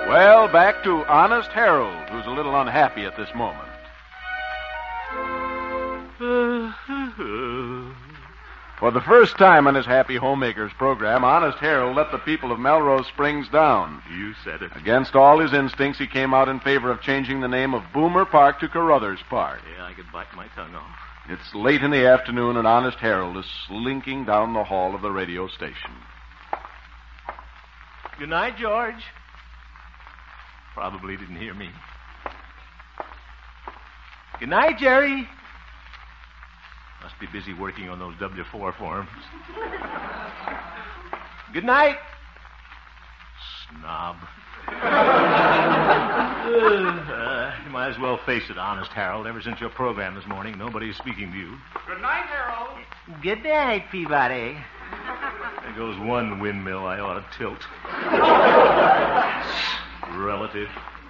Well, back to Honest Harold, who's a little unhappy at this moment. For the first time on his Happy Homemakers program, Honest Harold let the people of Melrose Springs down. You said it. Against all his instincts, he came out in favor of changing the name of Boomer Park to Carruthers Park. Yeah, I could bite my tongue off. It's late in the afternoon, and Honest Harold is slinking down the hall of the radio station. Good night, George. Probably didn't hear me. Good night, Jerry. Must be busy working on those W-4 forms. Good night. Snob. You might as well face it, Honest Harold. Ever since your program this morning, nobody's speaking to you. Good night, Harold. Good night, Peabody. There goes one windmill I ought to tilt. Relative.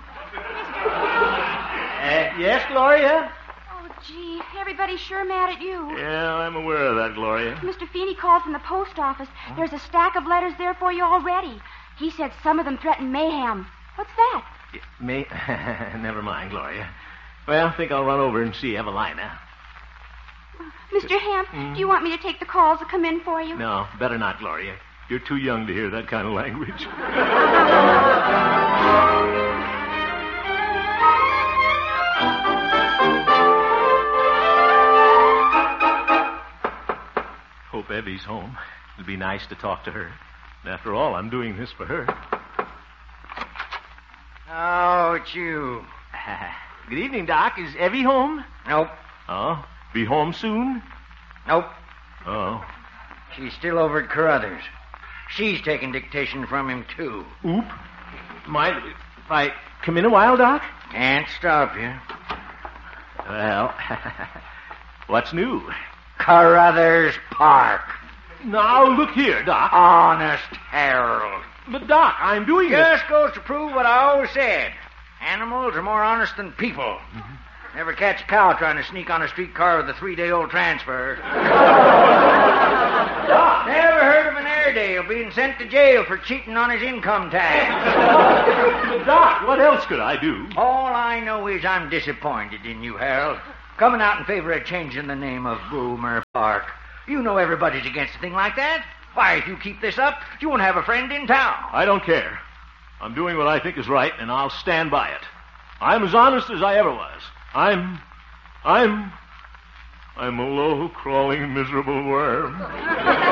Yes, Gloria? Oh, gee, everybody's sure mad at you. Yeah, I'm aware of that, Gloria. Mr. Feeney called from the post office. There's a stack of letters there for you already. He said some of them threaten mayhem. What's that? Never mind, Gloria. Well, I think I'll run over and see Evelina. Mr. Hemp, do you want me to take the calls that come in for you? No, better not, Gloria. You're too young to hear that kind of language. Hope Evie's home. It'd be nice to talk to her. After all, I'm doing this for her. Oh, it's you. Good evening, Doc. Is Evie home? Nope. Oh, be home soon? Nope. Oh. She's still over at Carruthers. She's taking dictation from him, too. Oop. Mind if I come in a while, Doc? Can't stop you. Well, what's new? Carruthers Park. Now, look here, Doc. Honest Harold. But, Doc, I'm doing this. Just goes to prove what I always said. Animals are more honest than people. Mm-hmm. Never catch a cow trying to sneak on a streetcar with a 3-day-old transfer. Never heard of an Airedale being sent to jail for cheating on his income tax. But, Doc, what else could I do? All I know is I'm disappointed in you, Harold. Coming out in favor of changing the name of Boomer Park. You know everybody's against a thing like that. Why, if you keep this up, you won't have a friend in town. I don't care. I'm doing what I think is right, and I'll stand by it. I'm as honest as I ever was. I'm a low, crawling, miserable worm.